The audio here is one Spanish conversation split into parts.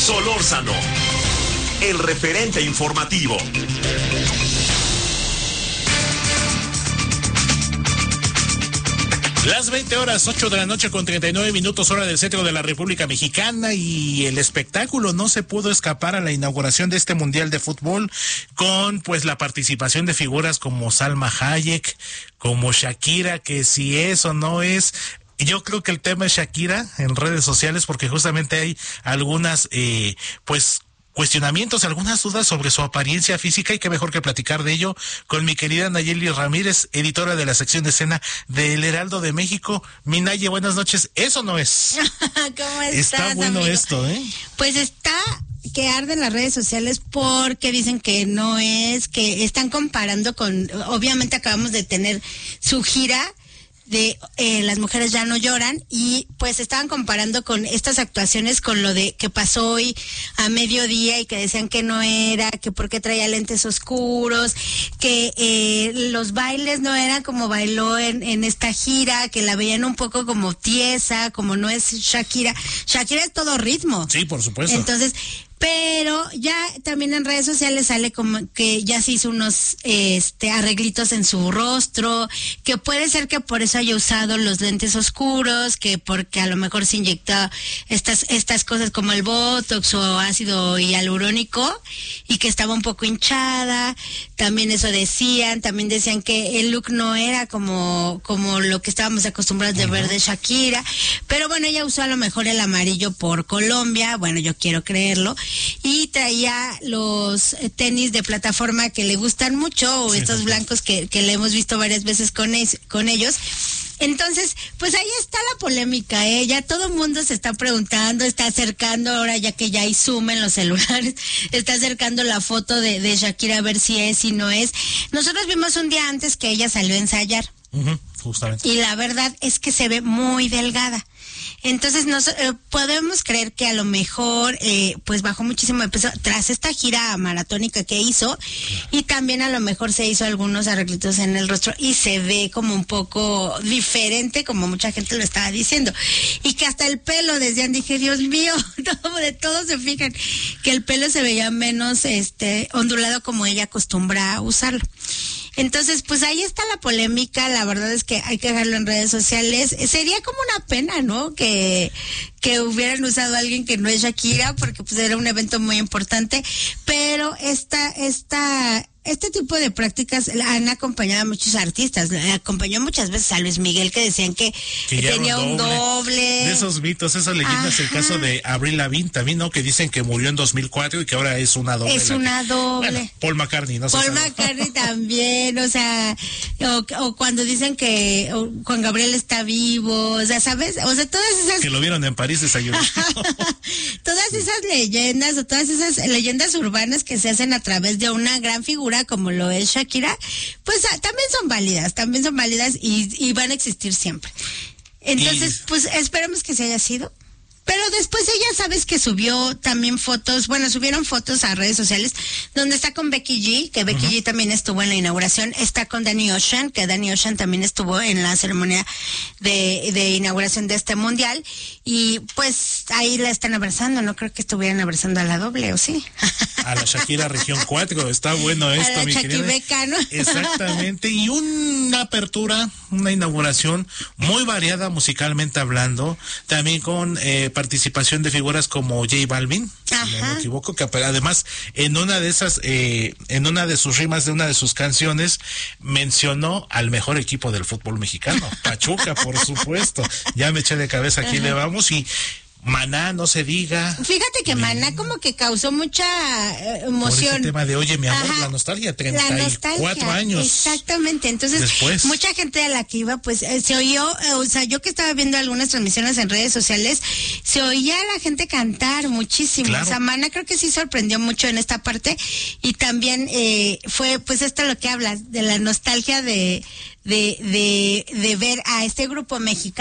Solórzano, el referente informativo. Las 20:08 de la noche con 39 minutos hora del centro de la República Mexicana, y el espectáculo no se pudo escapar a la inauguración de este Mundial de Fútbol con pues la participación de figuras como Salma Hayek, como Shakira, que si es o no es. Yo creo que el tema es Shakira en redes sociales, porque justamente hay algunas cuestionamientos, algunas dudas sobre su apariencia física, y qué mejor que platicar de ello con mi querida Nayeli Ramírez, editora de la sección de escena del Heraldo de México. Mi Naye, buenas noches. Eso no es. ¿Cómo estás, está bueno, amigo? Esto, Pues está que arden las redes sociales porque dicen que no es, que están comparando con, obviamente acabamos de tener su gira de Las Mujeres Ya No Lloran, y pues estaban comparando con estas actuaciones con lo de que pasó hoy a mediodía, y que decían que no era, que porque traía lentes oscuros, que los bailes no eran como bailó en esta gira, que la veían un poco como tiesa, como no es Shakira. Shakira es todo ritmo. Sí, por supuesto. Entonces, pero ya también en redes sociales sale como que ya se hizo unos arreglitos en su rostro, que puede ser que por eso haya usado los lentes oscuros, que porque a lo mejor se inyectó estas cosas como el Botox o ácido hialurónico, y que estaba un poco hinchada. También eso decían, también decían que el look no era como lo que estábamos acostumbrados de ver de Shakira, pero bueno, ella usó a lo mejor el amarillo por Colombia, bueno, yo quiero creerlo, y traía los tenis de plataforma que le gustan mucho, o estos blancos que le hemos visto varias veces con ellos. Entonces, pues ahí está la polémica, ya todo el mundo se está preguntando, está acercando, ahora ya que ya hay zoom en los celulares, está acercando la foto de Shakira a ver si es, si no es. Nosotros vimos un día antes que ella salió a ensayar. Justamente. Y la verdad es que se ve muy delgada. Entonces podemos creer que a lo mejor pues bajó muchísimo de peso tras esta gira maratónica que hizo, y también a lo mejor se hizo algunos arreglitos en el rostro y se ve como un poco diferente, como mucha gente lo estaba diciendo, y que hasta el pelo, dije, Dios mío, de todos se fijan que el pelo se veía menos ondulado como ella acostumbra a usarlo. Entonces, pues ahí está la polémica. La verdad es que hay que dejarlo en redes sociales. Sería como una pena, ¿no? Que hubieran usado a alguien que no es Shakira, porque pues era un evento muy importante, pero este tipo de prácticas han acompañado a muchos artistas. Acompañó muchas veces a Luis Miguel, que decían que tenía un doble. De esos mitos, esas leyendas. El caso de Avril Lavigne también, ¿no? Que dicen que murió en 2004 y que ahora es una doble. Es una doble. Bueno, Paul McCartney, ¿no? Paul McCartney también, o sea, o cuando dicen que Juan Gabriel está vivo, o sea, ¿sabes? O sea, todas esas... Que lo vieron en París desayunando. Todas esas leyendas, o todas esas leyendas urbanas que se hacen a través de una gran figura como lo es Shakira, pues también son válidas y van a existir siempre. Entonces, pues esperemos que se haya sido. Pero después ella, sabes que subió también subieron fotos a redes sociales donde está con Becky G, que Becky G también estuvo en la inauguración, está con Danny Ocean, que Danny Ocean también estuvo en la ceremonia de inauguración de este mundial, y pues ahí la están abrazando. No creo que estuvieran abrazando a la doble, ¿o sí? A la Shakira Región 4, está bueno esto, a la mi querida. Beca, ¿no? Exactamente, y una apertura, una inauguración muy variada musicalmente hablando, también con participación de figuras como J Balvin, si no me equivoco, que además en una de sus rimas de una de sus canciones mencionó al mejor equipo del fútbol mexicano, Pachuca, por supuesto. Ya me eché de cabeza, aquí le vamos. Y Maná, no se diga. Fíjate que Maná como que causó mucha emoción. Por ese tema de, oye, mi amor, la nostalgia, 34 años. Exactamente. Entonces, después, mucha gente a la que iba, pues, se oyó, o sea, yo que estaba viendo algunas transmisiones en redes sociales, se oía a la gente cantar muchísimo. Claro. O sea, Maná creo que sí sorprendió mucho en esta parte, y también fue, pues, esto lo que hablas, de la nostalgia de ver a este grupo mexicano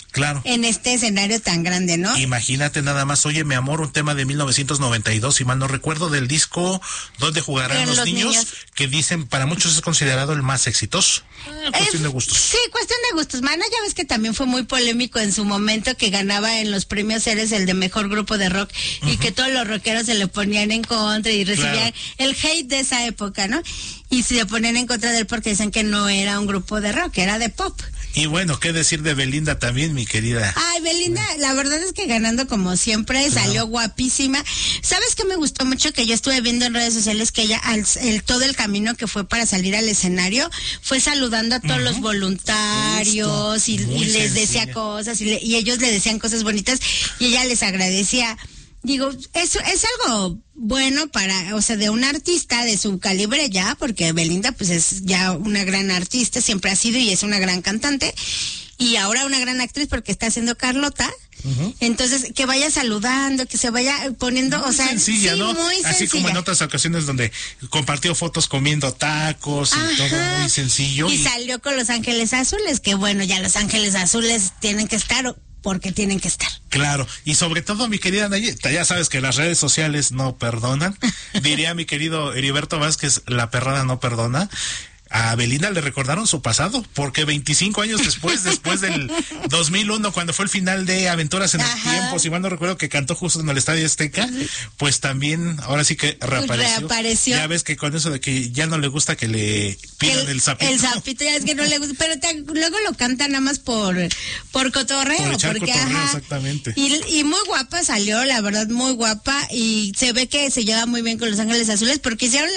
Claro. En este escenario tan grande, ¿no? Imagínate nada más, oye, mi amor, un tema de 1992, si mal no recuerdo, del disco Donde jugarán los niños, que dicen para muchos es considerado el más exitoso. Cuestión de gustos. Sí, cuestión de gustos. Mana, ya ves que también fue muy polémico en su momento, que ganaba en los premios Eres el de mejor grupo de rock, y que todos los rockeros se le ponían en contra y recibían el hate de esa época, ¿no? Y se le ponían en contra de él porque dicen que no era un grupo de rock, era de pop. Y bueno, qué decir de Belinda también, mi querida. Ay, Belinda, la verdad es que ganando como siempre, salió guapísima. ¿Sabes qué me gustó mucho? Que yo estuve viendo en redes sociales que ella, todo el camino que fue para salir al escenario, fue saludando a todos los voluntarios y les decía cosas y ellos le decían cosas bonitas y ella les agradecía. Digo, eso es algo bueno para, o sea, de un artista de su calibre ya, porque Belinda pues es ya una gran artista, siempre ha sido y es una gran cantante, y ahora una gran actriz porque está haciendo Carlota. Entonces, que vaya saludando, que se vaya poniendo, muy o sea, sencilla, sí, ¿no? muy Así sencilla. como en otras ocasiones donde compartió fotos comiendo tacos y todo muy sencillo. Y salió con Los Ángeles Azules, que bueno, ya Los Ángeles Azules tienen que estar porque tienen que estar. Claro, y sobre todo, mi querida Nayeta, ya sabes que las redes sociales no perdonan. Diría mi querido Heriberto Vázquez, la perrada no perdona. A Belinda le recordaron su pasado, porque 25 años después del 2001, cuando fue el final de Aventuras en el Tiempo, si mal no recuerdo, que cantó justo en el Estadio Azteca, pues también, ahora sí que reapareció. Ya ves que con eso de que ya no le gusta que le pidan el zapito. El zapito, ya es que no le gusta, pero luego lo canta nada más por cotorreo. Por echar porque, cotorreo, exactamente. Y muy guapa salió, la verdad, muy guapa, y se ve que se lleva muy bien con Los Ángeles Azules, porque hicieron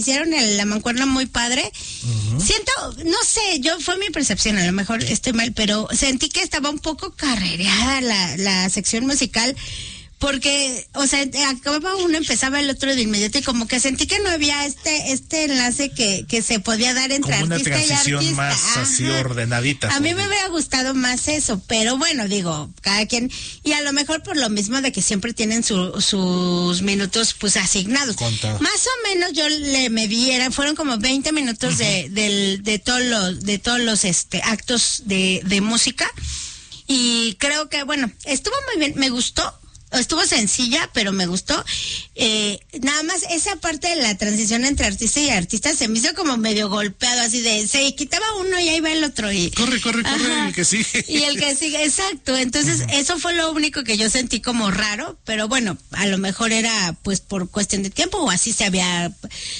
la mancuerna muy padre. Siento, no sé, fue mi percepción, a lo mejor estoy mal, pero sentí que estaba un poco carrereada la sección musical, porque, o sea, acababa uno, empezaba el otro de inmediato, y como que sentí que no había este enlace que se podía dar entre como artista y artista. Una transición más así ordenadita. A mí me hubiera gustado más eso, pero bueno, digo, cada quien, y a lo mejor por lo mismo de que siempre tienen sus minutos pues asignados. Contado. Más o menos yo le medí, fueron como 20 minutos de todos los actos de música, y creo que, bueno, estuvo muy bien, me gustó. Estuvo sencilla, pero me gustó. Nada más esa parte de la transición entre artista y artista se me hizo como medio golpeado, así de se quitaba uno y ahí va el otro. Y corre, el que sigue. Y el que sigue, exacto. Entonces, eso fue lo único que yo sentí como raro, pero bueno, a lo mejor era pues por cuestión de tiempo, o así se había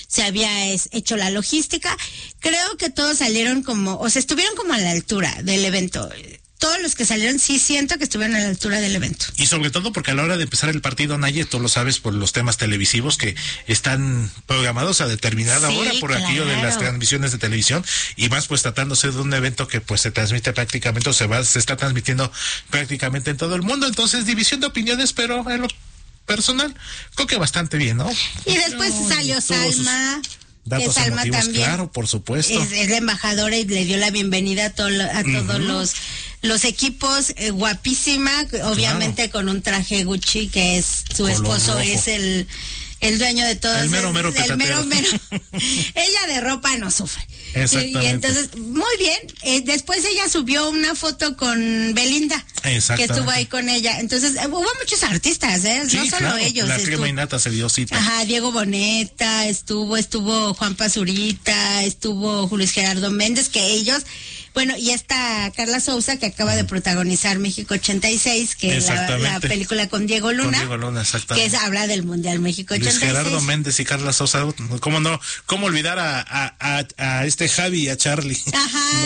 hecho la logística. Creo que todos salieron como, o sea, estuvieron como a la altura del evento. Todos los que salieron sí siento que estuvieron a la altura del evento. Y sobre todo porque a la hora de empezar el partido, Naye, tú lo sabes por los temas televisivos que están programados a determinada hora por aquello de las transmisiones de televisión, y más pues tratándose de un evento que pues se transmite prácticamente, o se está transmitiendo prácticamente en todo el mundo. Entonces, división de opiniones, pero en lo personal creo que bastante bien, ¿no? Y después salió Salma. Datos Salma emotivos, también, claro, por supuesto. Es la embajadora y le dio la bienvenida a todos los equipos, guapísima, obviamente con un traje Gucci, que es su esposo, es el dueño de todo. El mero mero. Ella de ropa no sufre. Exactamente. Y entonces, muy bien. Después ella subió una foto con Belinda, que estuvo ahí con ella. Entonces, hubo muchos artistas, sí, no solo claro, ellos. La crema innata se dio cita. Ajá, Diego Boneta, estuvo Juan Pazurita, estuvo Luis Gerardo Méndez, que ellos... Bueno, y esta Carla Souza, que acaba de protagonizar México 86, que es la película con Diego Luna. Con Diego Luna, exactamente. Que habla del Mundial México 86. Luis Gerardo Méndez y Carla Souza, ¿cómo no? ¿Cómo olvidar a este Javi y a Charlie? Ajá,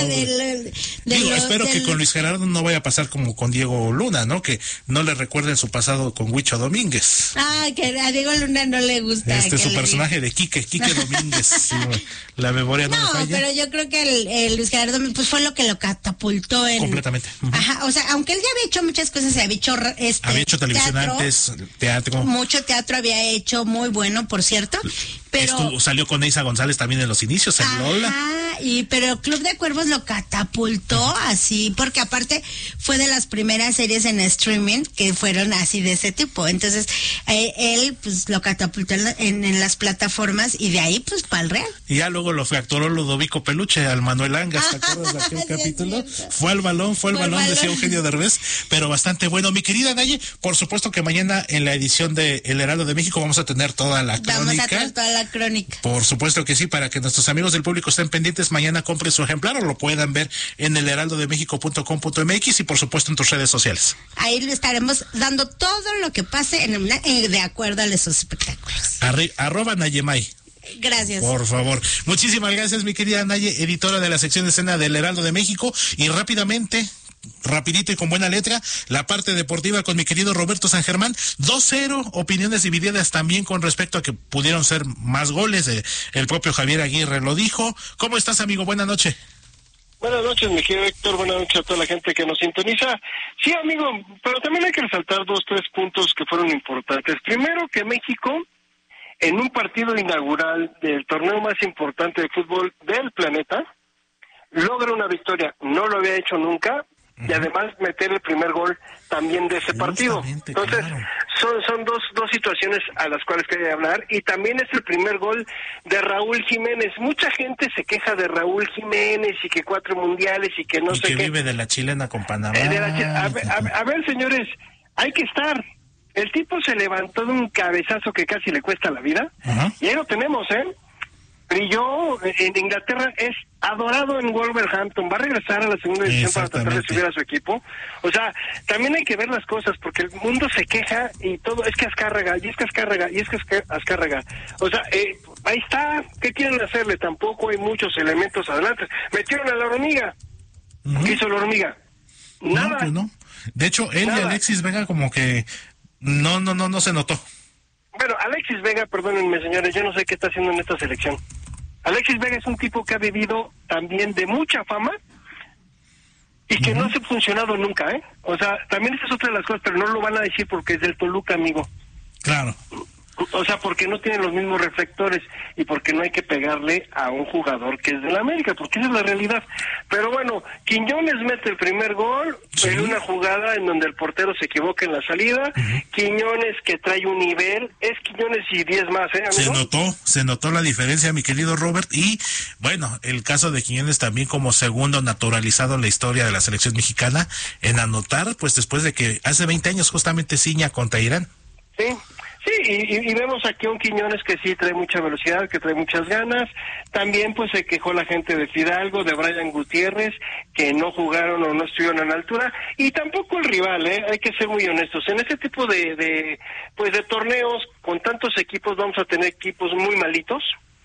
espero que con Luis Gerardo no vaya a pasar como con Diego Luna, ¿no? Que no le recuerden su pasado con Huicho Domínguez. Ah, que a Diego Luna no le gusta. Su personaje de Quique Domínguez. Sí, la memoria no me falla. Pero yo creo que el Luis Gerardo pues fue lo que lo catapultó en... Completamente. Ajá, o sea, aunque él ya había hecho muchas cosas, había hecho televisión teatro, antes, teatro. Mucho teatro había hecho, muy bueno, por cierto. Pero salió con Eiza González también en los inicios, en Lola. pero Club de Cuervos lo catapultó así, porque aparte fue de las primeras series en streaming que fueron así de ese tipo. Entonces, él pues lo catapultó en las plataformas y de ahí pues para el Real. Y ya luego lo facturó Ludovico Peluche al Manuel Angas, ¿te acuerdas de aquel capítulo? Fue al balón, decía Eugenio Derbez, pero bastante bueno. Mi querida Naye, por supuesto que mañana en la edición de El Heraldo de México vamos a tener toda la crónica. Vamos a tener toda la crónica. Por supuesto que sí, para que nuestros amigos del público estén pendientes, mañana compren su ejemplar o lo puedan ver en elheraldodemexico.com.mx y por supuesto en tus redes sociales. Ahí le estaremos dando todo lo que pase de acuerdo a esos espectáculos. @Nayemay. Gracias. Por favor. Muchísimas gracias, mi querida Naye, editora de la sección de escena del Heraldo de México. Y rapidito y con buena letra, la parte deportiva con mi querido Roberto San Germán. 2-0, opiniones divididas también con respecto a que pudieron ser más goles. El propio Javier Aguirre lo dijo. ¿Cómo estás, amigo? Buenas noches. Buenas noches, mi querido Héctor. Buenas noches a toda la gente que nos sintoniza. Sí, amigo, pero también hay que resaltar 2-3 puntos que fueron importantes. Primero, que México, en un partido inaugural del torneo más importante de fútbol del planeta, logra una victoria. No lo había hecho nunca, y además meter el primer gol también de ese partido. Entonces, claro, son dos situaciones a las cuales quería hablar, y también es el primer gol de Raúl Jiménez. Mucha gente se queja de Raúl Jiménez y que 4 mundiales y que no sé qué. Y que vive de la chilena con Panamá. A ver, señores, hay que estar. El tipo se levantó de un cabezazo que casi le cuesta la vida, y ahí lo tenemos, brilló en Inglaterra, es adorado en Wolverhampton, va a regresar a la segunda división para tratar de subir a su equipo. O sea, también hay que ver las cosas, porque el mundo se queja y todo, es que Azcárraga, y es que Azcárraga, y es que Azcárraga. O sea, ahí está, ¿qué quieren hacerle? Tampoco hay muchos elementos adelante. Metieron a la hormiga. ¿Qué hizo la hormiga? Nada. No, pues no. De hecho, él y Alexis Vega como que no se notó. Bueno, Alexis Vega, perdónenme señores, yo no sé qué está haciendo en esta selección. Alexis Vega es un tipo que ha vivido también de mucha fama y que no ha funcionado nunca, O sea, también esta es otra de las cosas, pero no lo van a decir porque es del Toluca, amigo. Claro. O sea, porque no tienen los mismos reflectores y porque no hay que pegarle a un jugador que es de la América, porque esa es la realidad. Pero bueno, Quiñones mete el primer gol en una jugada en donde el portero se equivoca en la salida. Quiñones, que trae un nivel, es Quiñones y 10 más, amigo? Se notó la diferencia, mi querido Robert, y bueno, el caso de Quiñones también como segundo naturalizado en la historia de la selección mexicana en anotar, pues después de que hace 20 años justamente ciña contra Irán. Sí, y vemos aquí a un Quiñones que sí trae mucha velocidad, que trae muchas ganas. También pues se quejó la gente de Fidalgo, de Brian Gutiérrez, que no jugaron o no estuvieron a la altura. Y tampoco el rival, hay que ser muy honestos. En este tipo de torneos, con tantos equipos, vamos a tener equipos muy malitos,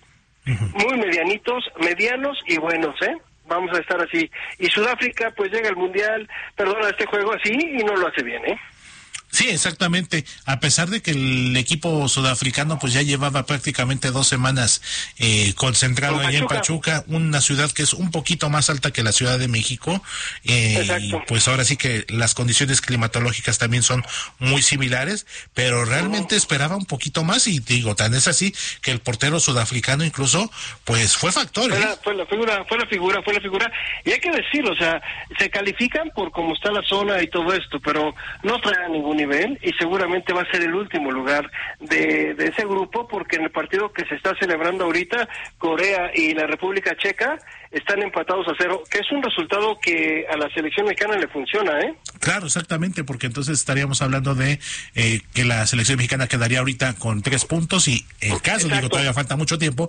muy medianitos, medianos y buenos, Vamos a estar así. Y Sudáfrica pues llega al Mundial, a este juego así y no lo hace bien, Sí, exactamente. A pesar de que el equipo sudafricano pues ya llevaba prácticamente 2 semanas concentrado allá en Pachuca, una ciudad que es un poquito más alta que la Ciudad de México, y pues ahora sí que las condiciones climatológicas también son muy similares, pero realmente esperaba un poquito más, y digo, tan es así que el portero sudafricano incluso pues fue factor. Fue la figura, y hay que decirlo, o sea, se califican por cómo está la zona y todo esto, pero no traen ningún nivel, y seguramente va a ser el último lugar de ese grupo, porque en el partido que se está celebrando ahorita, Corea y la República Checa están empatados a 0, que es un resultado que a la selección mexicana le funciona, Claro, exactamente, porque entonces estaríamos hablando de que la selección mexicana quedaría ahorita con 3 puntos, y en caso, todavía falta mucho tiempo,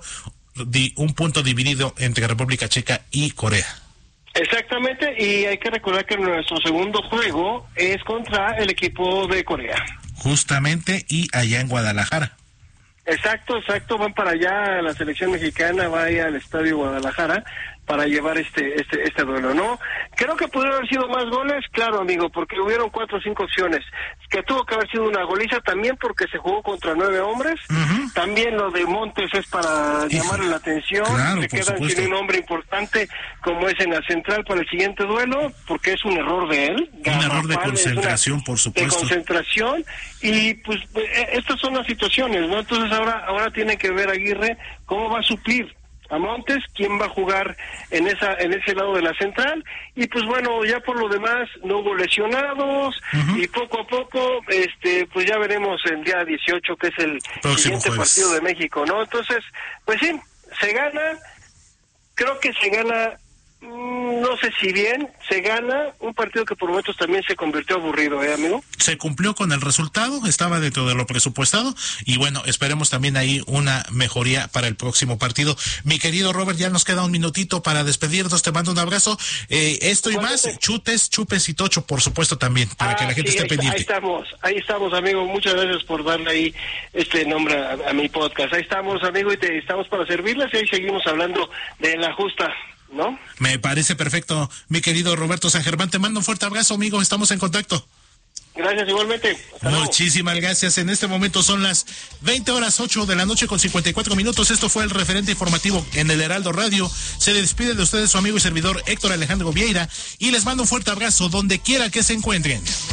un punto dividido entre República Checa y Corea. Exactamente, y hay que recordar que nuestro segundo juego es contra el equipo de Corea. Justamente, y allá en Guadalajara. Exacto, van para allá, la selección mexicana va ahí al Estadio Guadalajara para llevar este duelo, ¿no? Creo que pudieron haber sido más goles, claro, amigo, porque hubieron 4 o 5 opciones, que tuvo que haber sido una goliza también porque se jugó contra 9 hombres, también lo de Montes es para llamarle la atención, claro, se quedan sin un hombre importante como es en la central para el siguiente duelo, porque es un error de él. Un error de concentración, por supuesto. De concentración, y pues estas son las situaciones, ¿no? Entonces ahora tiene que ver Aguirre cómo va a suplir a Montes, quién va a jugar en ese lado de la central, y pues bueno, ya por lo demás no hubo lesionados, y poco a poco pues ya veremos el día 18, que es el siguiente partido de México, ¿no? Entonces, pues sí, se gana, creo que se gana, no sé si bien, se gana un partido que por momentos también se convirtió aburrido, amigo. Se cumplió con el resultado, estaba dentro de lo presupuestado, y bueno, esperemos también ahí una mejoría para el próximo partido. Mi querido Robert, ya nos queda un minutito para despedirnos, te mando un abrazo. Esto y más, chupes y tocho, por supuesto, también, para que la gente esté pendiente. Ahí estamos, amigo, muchas gracias por darle ahí este nombre a mi podcast. Ahí estamos, amigo, y estamos para servirles, y ahí seguimos hablando de la justa, ¿no? Me parece perfecto, mi querido Roberto San Germán, te mando un fuerte abrazo, amigo, estamos en contacto. Gracias, igualmente. Muchísimas gracias. En este momento son las 20:08 de la noche con 54 minutos. Esto fue el referente informativo en el Heraldo Radio. Se despide de ustedes su amigo y servidor Héctor Alejandro Vieira y les mando un fuerte abrazo donde quiera que se encuentren.